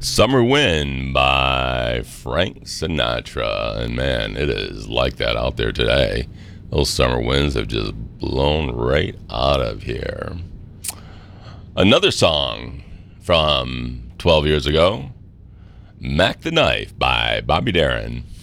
Summer Wind by Frank Sinatra. And man, it is like that out there today. Those summer winds have just blown right out of here. Another song from 12 years ago, Mac the Knife by Bobby Darin.